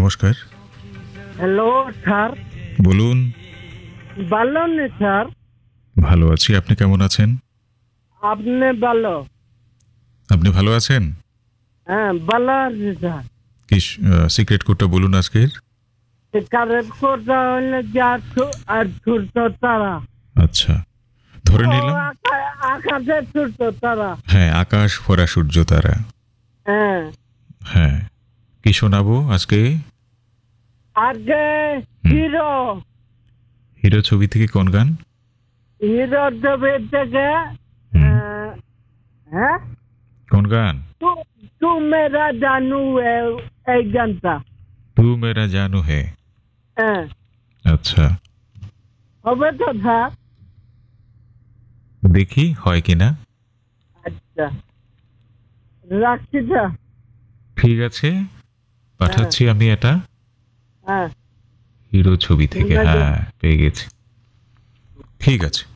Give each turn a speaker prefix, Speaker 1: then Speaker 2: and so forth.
Speaker 1: নমস্কার।
Speaker 2: Hello sir.
Speaker 1: বলুন।
Speaker 2: ভালো নেই স্যার?
Speaker 1: ভালো আছি, আপনি কেমন আছেন?
Speaker 2: আপনি ভালো?
Speaker 1: আপনি ভালো আছেন?
Speaker 2: হ্যাঁ ভালো আছি স্যার।
Speaker 1: কি সিক্রেট কোডটা বলুন আজকের।
Speaker 2: কারেন্ট কোডটা হইলে যে আর ছুটতো তারা।
Speaker 1: আচ্ছা, ধরে
Speaker 2: ও
Speaker 1: নিলাম।
Speaker 2: আকাশে ছুটতো তারা।
Speaker 1: হ্যাঁ, আকাশ ভরা সূর্য তারা।
Speaker 2: হ্যাঁ।
Speaker 1: হ্যাঁ, কি শোনাবো আজকে?
Speaker 2: আগে
Speaker 1: হুম।
Speaker 2: হিরো।
Speaker 1: হিরো ছবি থেকে কোন গান?
Speaker 2: হিরো ছবি থেকে
Speaker 1: হুম।
Speaker 2: হ্যাঁ
Speaker 1: কোন গান?
Speaker 2: তু মেরা জানু এই গানটা।
Speaker 1: তু মেরা জানু হে।
Speaker 2: হ্যাঁ
Speaker 1: আচ্ছা,
Speaker 2: হবে তো স্যার?
Speaker 1: দেখি হয় কিনা।
Speaker 2: আচ্ছা রাখছি স্যার।
Speaker 1: ঠিক আছে, পাঠাচ্ছি আমি এটা।
Speaker 2: হ্যাঁ
Speaker 1: হিরো ছবি থেকে,
Speaker 2: ধন্যবাদ।
Speaker 1: হ্যাঁ পেয়ে গেছি। ঠিক আছে।